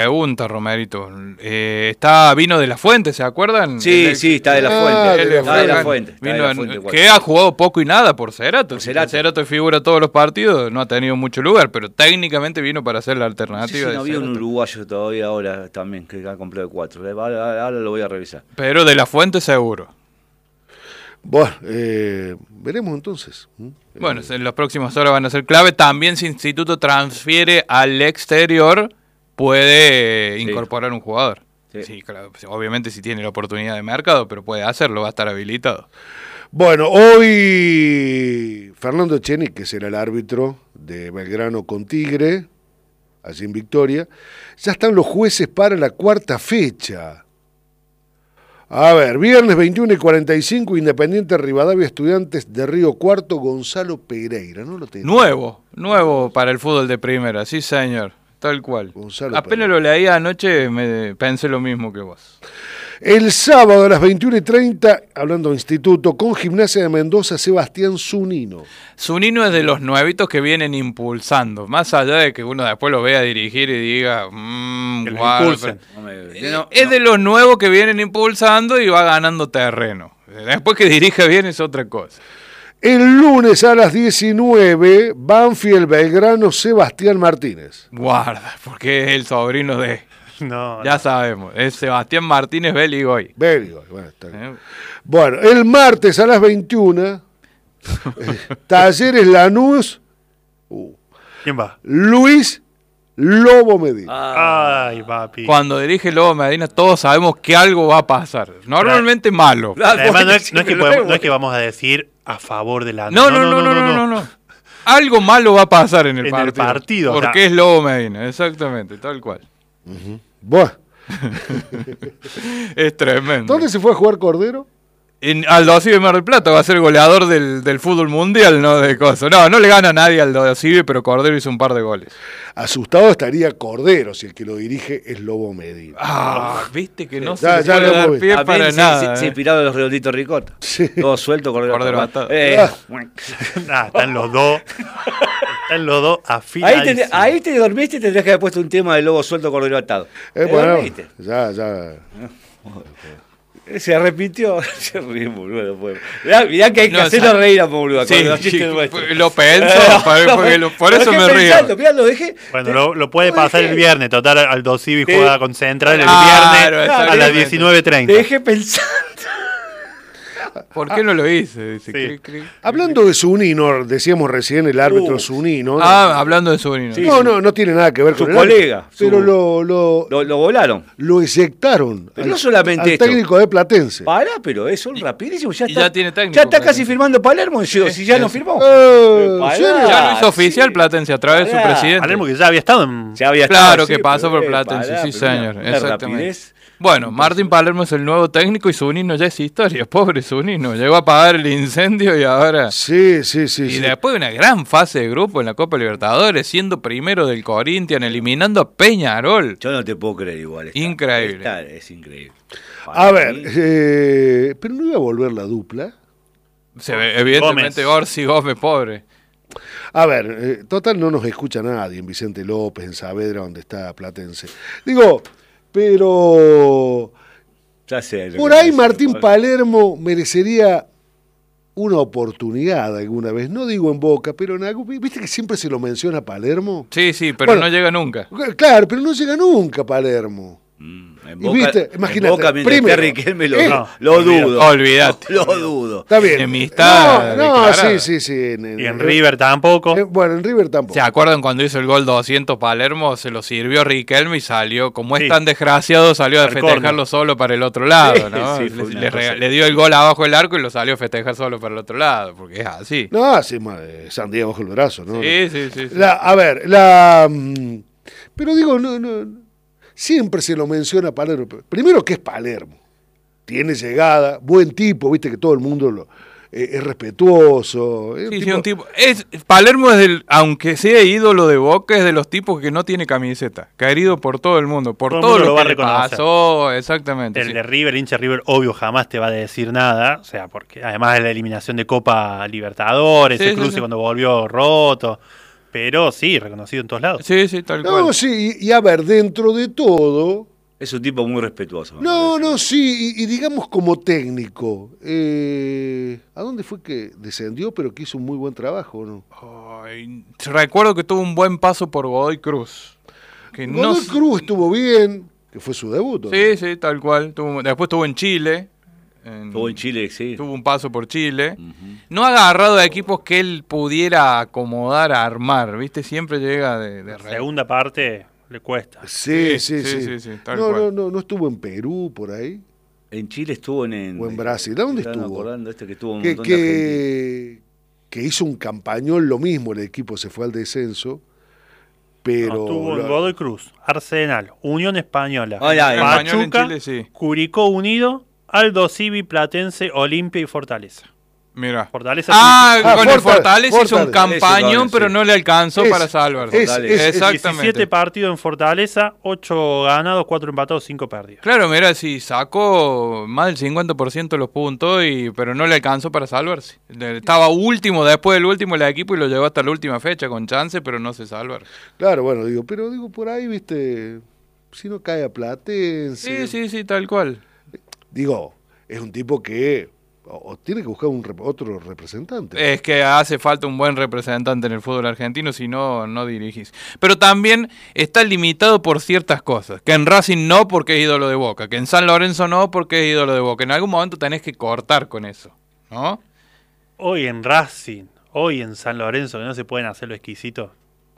Pregunta, Romerito. Vino de la Fuente, ¿se acuerdan? Sí, está de la Fuente. Está de la Fuente. Que ha jugado poco y nada por Cerrato. Cerrato figura todos los partidos, no ha tenido mucho lugar, pero técnicamente vino para hacer la alternativa. No había un uruguayo todavía ahora también que ha completo 4. Ahora lo voy a revisar. Pero de la Fuente seguro. Bueno, veremos entonces. Bueno, en las próximas horas van a ser clave. También si Instituto transfiere al exterior, puede incorporar un jugador. Sí, claro, obviamente si tiene la oportunidad de mercado, pero puede hacerlo, va a estar habilitado. Bueno, hoy Fernando Echenique, que será el árbitro de Belgrano con Tigre, allí en Victoria, ya están los jueces para la cuarta fecha. A ver, viernes 21:45, Independiente Rivadavia, Estudiantes de Río Cuarto, Gonzalo Pereira. ¿No lo tengo? Nuevo para el fútbol de primera, sí señor, tal cual. Gonzalo Apenas Pereira. lo leí anoche, pensé lo mismo que vos. El sábado a las 21:30, hablando de instituto, con Gimnasia de Mendoza, Sebastián Zunino. Zunino es de los nuevitos que vienen impulsando, más allá de que uno después lo vea dirigir y diga, es de los nuevos que vienen impulsando y va ganando terreno. Después que dirija bien es otra cosa. El lunes a las 19, Banfield Belgrano, Sebastián Martínez. Guarda, porque es el sobrino de... Ya sabemos, es Sebastián Martínez Beligoy. Bueno, está bien. Bueno, el martes a las 21, Talleres Lanús. ¿Quién va? Luis Lobo Medina. Ay, papi. Cuando dirige Lobo Medina, todos sabemos que algo va a pasar. Normalmente malo. Además, no es que vamos a decir a favor de la... No. Algo malo va a pasar en el partido. Porque es Lobo Medina, exactamente, tal cual. Bueno. Es tremendo. ¿Dónde se fue a jugar Cordero? En Aldo Civi de Mar del Plata, va a ser goleador del fútbol mundial, no de cosas. No le gana a nadie al Aldo Civi, pero Cordero hizo un par de goles. Asustado estaría Cordero si el que lo dirige es Lobo Medina. Viste que no ya, se le puede dar pie para nada. Se inspiraron los redonditos ricota. Sí. Todo suelto, Cordero atado. Están los dos. Están los dos afiladísimos. Ahí te dormiste y tendrías que haber puesto un tema de Lobo suelto, Cordero atado. Bueno, ya. Se repitió. Se ríe, boludo. Mirá que hay que hacerlo reír a boludo. Sí, lo pienso, por eso me río. Mirá, lo dejé. Bueno, lo puede pasar el viernes. Total, Aldo Civi juega con Central el viernes a las 19:30. Te dejé pensando. ¿Por qué no lo hice? Sí. Hablando de Zunino, decíamos recién el árbitro Zunino. Hablando de Zunino. Sí, no tiene nada que ver con su colega. Pero lo volaron. Lo eyectaron. Pero no solamente al técnico de Platense. Pero son rapidísimos. Ya tiene técnico. Ya está casi firmando Palermo. Si ya no firmó. Ya lo hizo oficial Platense a través de su presidente. Palermo que ya había estado en... Claro que pasó por Platense, sí señor. Exactamente. Bueno, Martín Palermo es el nuevo técnico y Zunino ya es historia. Pobre Zunino, llegó a apagar el incendio y ahora... Sí. Y después de una gran fase de grupo en la Copa Libertadores, siendo primero del Corinthians, eliminando a Peñarol. Yo no te puedo creer igual. Increíble. Es increíble. A ver, pero no iba a volver la dupla. Evidentemente Orsi Gómez, pobre. A ver, total no nos escucha nadie en Vicente López, en Saavedra, donde está Platense. Digo... Pero por ahí Martín Palermo merecería una oportunidad alguna vez. No digo en Boca, pero en algo. ¿Viste que siempre se lo menciona Palermo? Sí, pero no llega nunca. Claro, pero no llega nunca Palermo. En Boca, imagínate, primero Riquelme lo dudo. Olvídate. Lo dudo. Está bien. Enemistad. Sí. Y en River tampoco. En River tampoco. ¿Se acuerdan cuando hizo el gol 200 Palermo? Se lo sirvió Riquelme y salió, como es tan desgraciado, salió a festejarlo solo para el otro lado, ¿no? Le dio el gol abajo del arco y lo salió a festejar solo para el otro lado, porque es así. Sandía bajo el brazo, ¿no? Sí. Pero digo, no. Siempre se lo menciona a Palermo. Primero que es Palermo. Tiene llegada, buen tipo, viste que todo el mundo es respetuoso. Un tipo. Palermo es aunque sea ídolo de Boca, es de los tipos que no tiene camiseta. Querido por todo el mundo, por todo lo que le pasó, exactamente. El de River, hincha River, obvio, jamás te va a decir nada. O sea, porque además de la eliminación de Copa Libertadores, ese cruce cuando volvió roto. pero sí, reconocido en todos lados. Sí, tal cual. No, sí, y a ver, dentro de todo... Es un tipo muy respetuoso. No, sí, y digamos como técnico, ¿a dónde fue que descendió pero que hizo un muy buen trabajo, no? Ay, recuerdo que tuvo un buen paso por Godoy Cruz. Godoy Cruz estuvo bien, que fue su debut, ¿no? Sí, tal cual. Después estuvo en Chile. Estuvo en Chile, sí. Tuvo un paso por Chile. No ha agarrado a equipos que él pudiera acomodar a armar, ¿viste? Siempre llega de La segunda parte le cuesta. Sí. tal cual. No estuvo en Perú, por ahí. En Chile estuvo en... O en Brasil. ¿A dónde estuvo? Acordando que estuvo un montón de argentinos. Que hizo un campañón, lo mismo, el equipo se fue al descenso, pero... Estuvo en Godoy Cruz, Arsenal, Unión Española, Pachuca, en Chile, Curicó Unido, Aldo Civi, Platense, Olimpia y Fortaleza. Mira. Fortaleza. Con el Fortaleza hizo un campañón, pero no le alcanzó para salvarse. Exactamente. 17 partidos en Fortaleza, 8 ganados, 4 empatados, 5 perdidos. Claro, mira, sí, sacó más del 50% de los puntos, pero no le alcanzó para salvarse. Estaba último, después del último el equipo y lo llevó hasta la última fecha con chance, pero no se salva. Claro, bueno, digo por ahí, viste, si no cae a Platense. Sí, tal cual. Digo, es un tipo que... O tiene que buscar otro representante. Es que hace falta un buen representante en el fútbol argentino, si no, no dirigís. Pero también está limitado por ciertas cosas. Que en Racing no porque es ídolo de Boca. Que en San Lorenzo no porque es ídolo de Boca. En algún momento tenés que cortar con eso, ¿no? Hoy en Racing, hoy en San Lorenzo, que no se pueden hacer lo exquisito.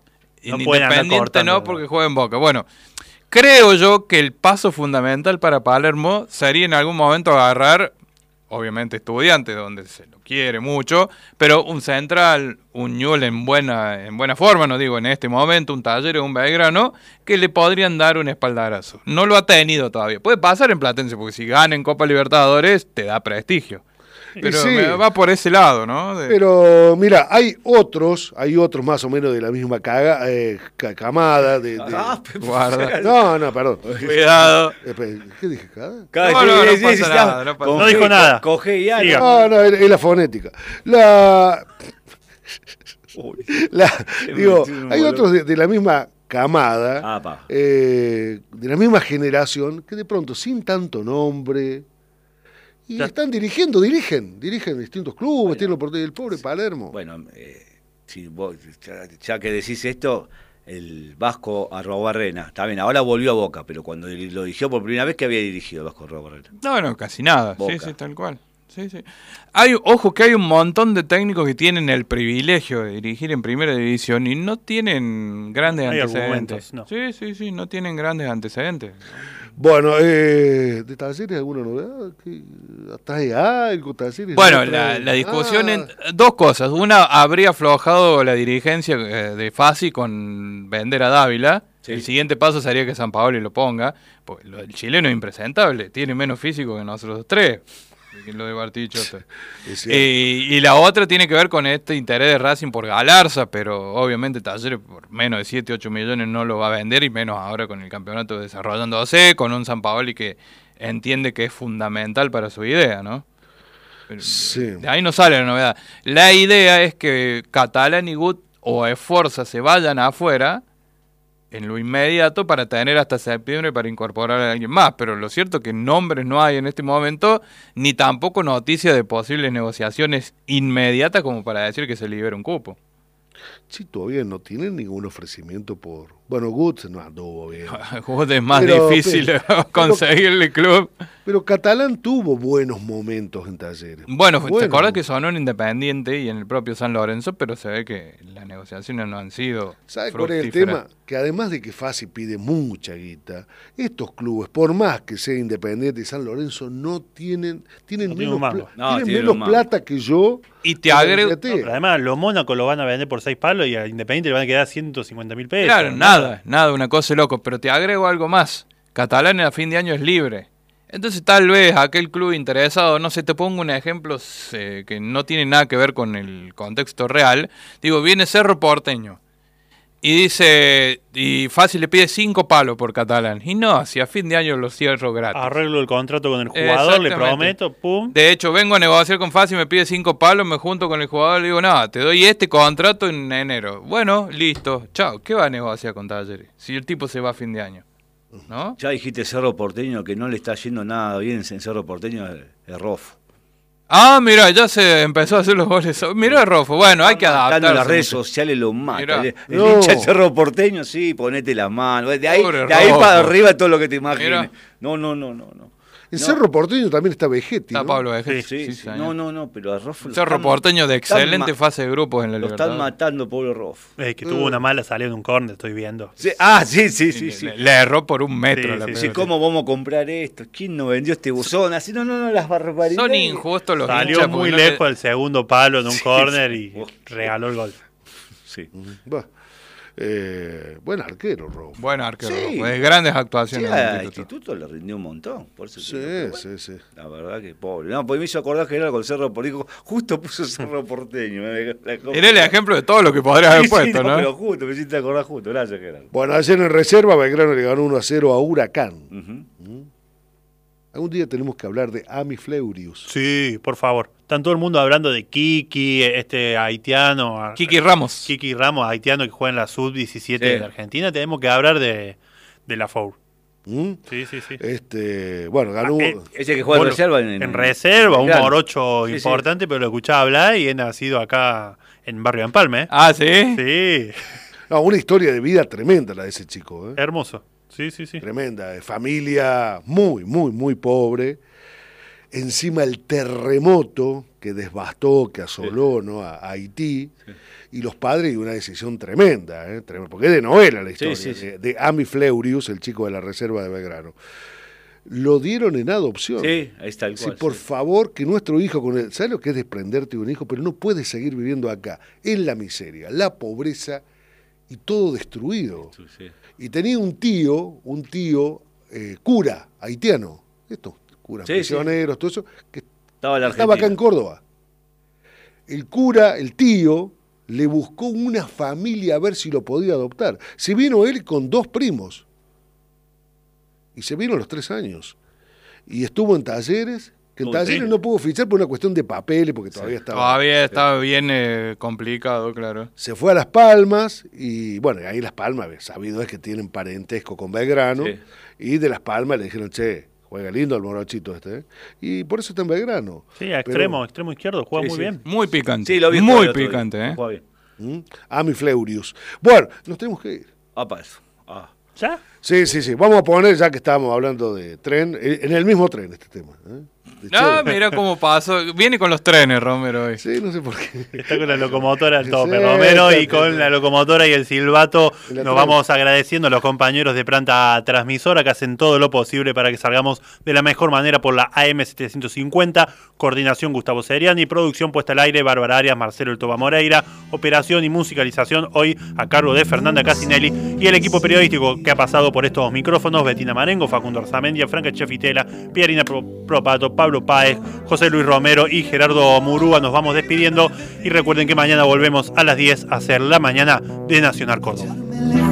No Independiente no porque juega en Boca. Bueno, creo yo que el paso fundamental para Palermo sería en algún momento agarrar... Obviamente Estudiantes, donde se lo quiere mucho, pero un Central, un Ñul en buena forma, no digo en este momento, un Talleres, un Belgrano, que le podrían dar un espaldarazo. No lo ha tenido todavía. Puede pasar en Platense, porque si gana en Copa Libertadores, te da prestigio. Pero sí, va por ese lado, ¿no? Pero mira, hay otros más o menos de la misma camada. Guarda. No, perdón. Cuidado. ¿Qué dije? ¿Cada? No pasa nada. No dijo nada. Coge ya. No, es la fonética. Digo, hay otros de la misma camada, de la misma generación, que de pronto, sin tanto nombre... Y están dirigen distintos clubes, tienen el pobre Palermo. Bueno, si vos, ya que decís esto, el Vasco Arruabarrena, está bien, ahora volvió a Boca, pero cuando lo dirigió por primera vez, ¿qué había dirigido el Vasco Arruabarrena? No, casi nada, Boca. Sí, tal cual. Sí. Ojo que hay un montón de técnicos que tienen el privilegio de dirigir en primera división y no tienen grandes antecedentes. No. Sí, no tienen grandes antecedentes. Bueno, ¿de Talleres alguna novedad? ¿Trae algo, Talleres? Bueno, la discusión, dos cosas. Una, habría aflojado la dirigencia de Fassi con vender a Dávila. Sí. El siguiente paso sería que San Paoli lo ponga. Porque el chileno es impresentable, tiene menos físico que nosotros tres. Lo de Bartichotto. Y la otra tiene que ver con este interés de Racing por Galarza, pero obviamente Talleres por menos de 7, 8 millones no lo va a vender, y menos ahora con el campeonato desarrollándose, con un San Paoli que entiende que es fundamental para su idea, ¿no? Pero sí. De ahí no sale la novedad. La idea es que Catalán y Gut o Esforza se vayan afuera en lo inmediato para tener hasta septiembre para incorporar a alguien más, pero lo cierto es que nombres no hay en este momento, ni tampoco noticias de posibles negociaciones inmediatas como para decir que se libera un cupo. Sí, todavía no tienen ningún ofrecimiento por... Bueno, Gut no anduvo bien. Gut es más difícil conseguirle el club. Pero Catalán tuvo buenos momentos en Talleres. Bueno, ¿te acuerdas que sonó en Independiente y en el propio San Lorenzo? Pero se ve que las negociaciones no han sido ¿Sabes cuál es el tema? Que además de que Fassi pide mucha guita, estos clubes, por más que sea Independiente y San Lorenzo, no tienen menos plata que yo. Y te agrego... además, los Mónaco lo van a vender por 6 palos y a Independiente le van a quedar 150.000 pesos. Claro, nada, una cosa de loco. Pero te agrego algo más. Catalán a fin de año es libre. Entonces tal vez aquel club interesado, no sé, te pongo un ejemplo que no tiene nada que ver con el contexto real. Digo, viene Cerro Porteño. Y dice, y fácil le pide 5 palos por Catalán. Y no, si a fin de año lo cierro gratis. Arreglo el contrato con el jugador, le prometo, pum. De hecho, vengo a negociar con Fácil, me pide 5 palos, me junto con el jugador y le digo, no, te doy este contrato en enero. Bueno, listo, chao. ¿Qué va a negociar con Talleres? Si el tipo se va a fin de año, ¿no? Ya dijiste Cerro Porteño, que no le está yendo nada bien en Cerro Porteño, es Rofo. Ah, mira, ya se empezó a hacer los goles. Mirá, Rofo, bueno, hay que adaptarse. En las redes sociales lo mata. El No. hincha de Cerro Porteño, sí, ponete la mano. De ahí Pobre para Rofo. arriba todo lo que te imagines. Mirá. No. En Cerro Porteño también está Vegetti, Está ¿no? Pablo Vegetti. Sí. señor. No, pero a Rofo Cerro Porteño de excelente fase de grupos en la Lo Libertad. están matando, pobre Rofo. Que tuvo una mala salida en un córner, estoy viendo. Sí. Le erró por un metro. Sí, la sí, pelota. Sí, ¿cómo vamos a comprar esto? ¿Quién nos vendió este buzón? Así, no, las barbaridades. Son injustos los Salió hinchas. muy porque no lejos del segundo palo en un córner y sí. regaló el gol. Sí. Bah. Buen arquero, Rofo. Buen arquero. Sí. Pues grandes Sí, actuaciones. al en el instituto le rindió un montón. Por eso Sí, sí. La verdad que pobre. No, porque me hizo acordar que era con Cerro Porteño. Justo puso Cerro Porteño. Era el ejemplo de todo lo que podría haber puesto, ¿no? Pero justo, me hiciste acordar justo. Gracias, Gerardo. Bueno, ayer en reserva Belgrano le ganó 1-0 a Huracán. Algún día tenemos que hablar de Ami Fleurius. Sí, por favor. Están todo el mundo hablando de Kiki, haitiano. Kiki Ramos. Kiki Ramos, haitiano que juega en la Sub-17 de Argentina. Tenemos que hablar de la FOUR. ¿Mm? Sí. Bueno, ganó. Ese que juega en reserva. En reserva, un Belgrano. morocho Sí, importante, pero lo escuchaba hablar y he nacido acá en Barrio Empalme. Ah, ¿sí? Sí, No, una historia de vida tremenda la de ese chico. hermoso. Sí. Tremenda. De familia muy pobre. Encima el terremoto que devastó, que asoló, ¿no? a Haití. Sí. Y los padres, y una decisión tremenda, porque es de novela la historia, Sí. de Ami Fleurius, el chico de la reserva de Belgrano. Lo dieron en adopción. Sí, ahí está el Sí, cual. por favor, que nuestro hijo, ¿sabes lo que es desprenderte de un hijo? Pero no puedes seguir viviendo acá, en la miseria, la pobreza y todo destruido. Sí. Y tenía un tío cura, haitiano, estos curas Sí, misioneros, todo eso, que Estaba en la estaba acá en Argentina. Córdoba. El cura, el tío, le buscó una familia a ver si lo podía adoptar. Se vino él con 2 primos. Y se vino a los 3 años. Y estuvo en Talleres, que en Uy, Talleres sí. no pudo fichar por una cuestión de papeles, porque todavía Estaba bien complicado, claro. Se fue a Las Palmas, y bueno, ahí Las Palmas, sabido es que tienen parentesco con Belgrano, Sí. y de Las Palmas le dijeron, che, juega lindo el morochito este, y por eso está en Belgrano. Sí, extremo izquierdo, juega Sí, muy sí. bien. Muy picante. Sí, lo vi Muy jugar el otro día. picante, ¿eh? Juega bien. Ami Fleurius. Bueno, nos tenemos que ir. Para eso. ¿Ya? Sí. Vamos a poner, ya que estábamos hablando de tren, en el mismo tren este tema. De Ah, chévere. mira cómo pasó. Viene con los trenes, Romero, hoy. Sí, no sé por qué. Está con la locomotora al tope, Sí, Romero, y sí. con la locomotora y el silbato Y la nos tren. vamos agradeciendo a los compañeros de planta transmisora que hacen todo lo posible para que salgamos de la mejor manera por la AM750. Coordinación Gustavo Seriani, producción puesta al aire Bárbara Arias, Marcelo El Toba Moreira, operación y musicalización hoy a cargo de Fernanda Casinelli y el equipo periodístico que ha pasado por estos micrófonos: Betina Marengo, Facundo Arzamendia, Franca Chefitela, Pierina Propato, Pablo Páez, José Luis Romero y Gerardo Murúa. Nos vamos despidiendo y recuerden que mañana volvemos a las 10 a hacer la mañana de Nacional Córdoba.